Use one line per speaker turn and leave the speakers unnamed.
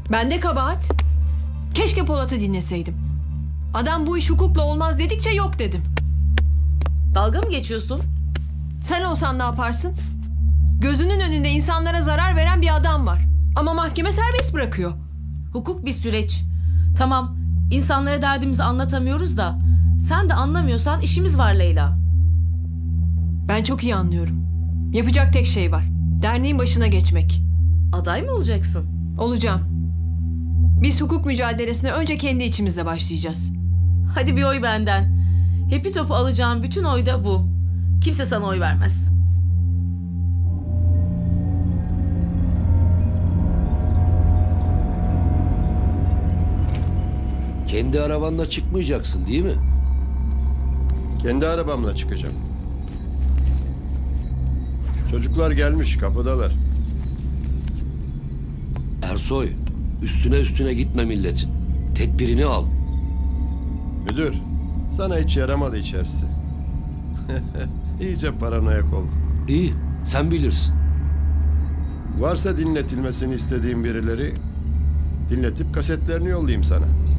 Ben de kabahat. Keşke Polat'ı dinleseydim. Adam bu iş hukukla olmaz dedikçe yok dedim.
Dalga mı geçiyorsun?
Sen olsan ne yaparsın? Gözünün önünde insanlara zarar veren bir adam var. Ama mahkeme serbest bırakıyor.
Hukuk bir süreç. Tamam, insanlara derdimizi anlatamıyoruz da sen de anlamıyorsan işimiz var Leyla.
Ben çok iyi anlıyorum. Yapacak tek şey var. Derneğin başına geçmek.
Aday mı olacaksın?
Olacağım. Biz hukuk mücadelesine önce kendi içimizde başlayacağız.
Hadi bir oy benden. Hepi topu alacağım bütün oy da bu. Kimse sana oy vermez.
Kendi arabanla çıkmayacaksın değil mi?
Kendi arabamla çıkacağım. Çocuklar gelmiş, kapıdalar.
Ersoy, üstüne gitme milletin. Tedbirini al.
Müdür, sana hiç yaramadı içerisi. İyice paranoyak oldun.
İyi, sen bilirsin.
Varsa dinletilmesini istediğin birileri, dinletip kasetlerini yollayayım sana.